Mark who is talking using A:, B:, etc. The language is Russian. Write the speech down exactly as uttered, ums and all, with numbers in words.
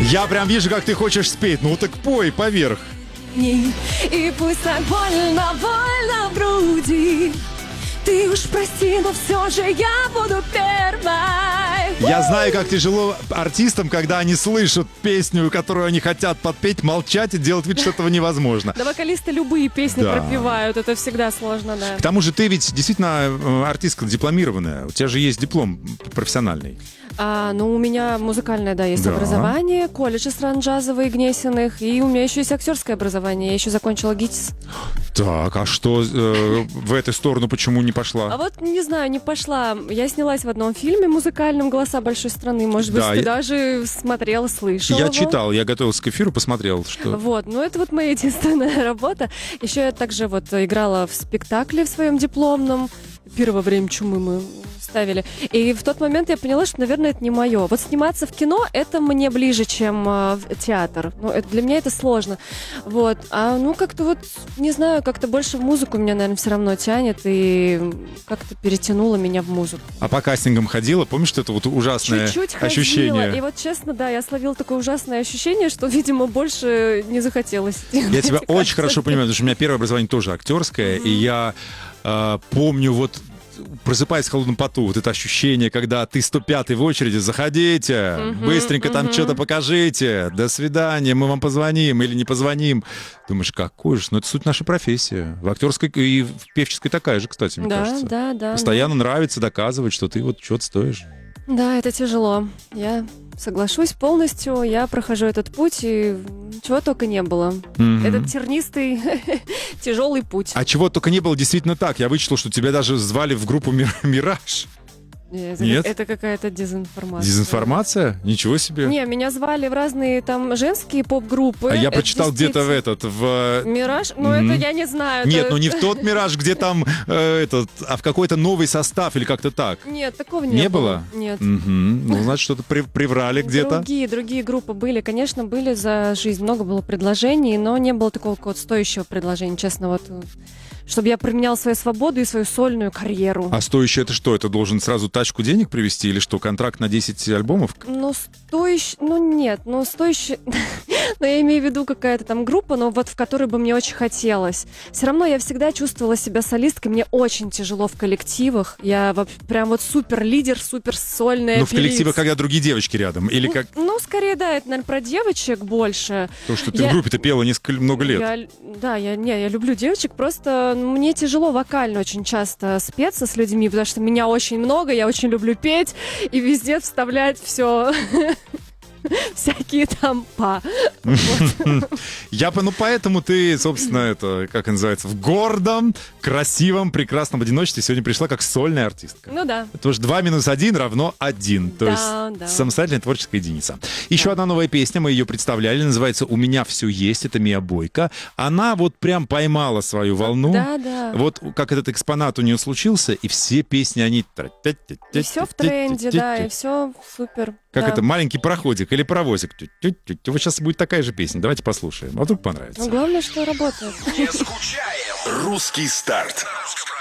A: Я прям вижу, как ты хочешь спеть. Ну так пой поверх.
B: И пусть так больно, больно в груди. Ты уж прости, но все же я буду первой.
A: Я знаю, как тяжело артистам, когда они слышат песню, которую они хотят подпеть, молчать и делать вид, что этого невозможно.
B: Да, вокалисты любые песни
A: Да.
B: пропевают, это всегда сложно, да.
A: К тому же ты ведь действительно э, артистка дипломированная. У тебя же есть диплом профессиональный.
B: А, ну, у меня музыкальное, да, есть
A: Да.
B: образование, колледж эстран джазовый Гнесиных, и у меня еще есть актерское образование, я еще закончила ГИТИС.
A: Так, а что э, в эту сторону почему не пошла?
B: А вот, не знаю, не пошла. Я снялась в одном фильме музыкальном «Голоса большой страны». Может быть,
A: Да,
B: ты
A: я-
B: даже смотрела, слышала
A: Я
B: его.
A: читал, я готовился к эфиру, посмотрел, что...
B: Вот, ну это вот моя единственная работа. Еще я также вот играла в спектакле в своем дипломном. Первое время чумы мы ставили. И в тот момент я поняла, что, наверное, это не мое. Вот сниматься в кино, это мне ближе, чем э, в театр. Ну, это, для меня это сложно. Вот. А ну как-то вот, не знаю, как-то больше в музыку меня, наверное, все равно тянет. И как-то перетянуло меня в музыку.
A: А по кастингам ходила? Помнишь, что это вот ужасное
B: Чуть-чуть
A: ощущение?
B: ходила. И вот честно, да, я словила такое ужасное ощущение, что, видимо, больше не захотелось.
A: Я тебя
B: делать
A: очень
B: эти
A: хорошо понимаю, потому что у меня первое образование тоже актерское, и я э, помню вот просыпаясь в холодном поту, вот это ощущение, когда ты сто пятый в очереди, заходите,
B: Мгм,
A: быстренько там
B: мгм.
A: что-то покажите, до свидания, мы вам позвоним или не позвоним. Думаешь, какой же, ну это суть нашей профессии. В актерской и в певческой такая же, кстати, мне
B: Да,
A: кажется.
B: да, да.
A: Постоянно нравится доказывать, что ты вот что-то стоишь.
B: Да, это тяжело. Я соглашусь полностью. Я прохожу этот путь, и чего только не было.
A: Мгм.
B: Этот тернистый, тяжелый путь.
A: А чего только не было действительно так. Я вычитал, что тебя даже звали в группу «Мир- «Мираж».
B: Это,
A: Нет?
B: это какая-то дезинформация.
A: Дезинформация? Ничего себе.
B: Не, меня звали в разные там женские поп-группы.
A: А я
B: Это
A: прочитал где-то в
B: действительно-
A: этот, в...
B: Мираж? Ну,
A: Мгм.
B: это я не знаю.
A: Нет,
B: это-
A: ну не в тот «Мираж», где там э, этот, а в какой-то новый состав или как-то так.
B: Нет, такого не,
A: Не было?
B: Нет.
A: Мгм. Ну, значит, что-то при- приврали где-то.
B: Другие, другие группы были, конечно, были за жизнь. Много было предложений, но не было такого какого-то стоящего предложения, честно, вот. Чтобы я применяла свою свободу и свою сольную карьеру.
A: А стоящее это что? Это должен сразу тачку денег привезти или что? Контракт на десять альбомов?
B: Ну, стоящий... Ну, нет, ну, стоящий... Но я имею в виду какая-то там группа, но вот в которой бы мне очень хотелось. Все равно я всегда чувствовала себя солисткой. Мне очень тяжело в коллективах. Я вообще прям вот супер лидер, супер сольная
A: Ну, в коллективах,
B: певица.
A: когда другие девочки рядом. Или как
B: Ну, скорее, да, это, наверное, про девочек больше.
A: то, что ты
B: я-
A: в группе-то пела несколько, много лет.
B: Я, да, я, не, я люблю девочек, просто ну, мне тяжело вокально очень часто спеться с людьми, потому что меня очень много, я очень люблю петь и везде вставлять все всякие там па.
A: Я, по- ну, поэтому ты, собственно, это, как называется, в гордом, красивом, прекрасном одиночестве сегодня пришла как сольная артистка.
B: Ну да.
A: Потому что два минус один равно один. То
B: Да,
A: есть
B: да.
A: самостоятельная творческая единица. Еще одна новая песня, мы ее представляли, называется «У меня все есть», это Мия Бойко. Она вот прям поймала свою волну.
B: Да, да.
A: Вот как этот экспонат у нее случился, и все песни, они...
B: И все в тренде, да, и все супер.
A: Как
B: да.
A: это, маленький пароходик или паровозик. Тю-тю-тю. Вот сейчас будет такая же песня. Давайте послушаем. А вдруг понравится.
B: Ну, главное, что работает.
C: Не скучаем. Русский старт.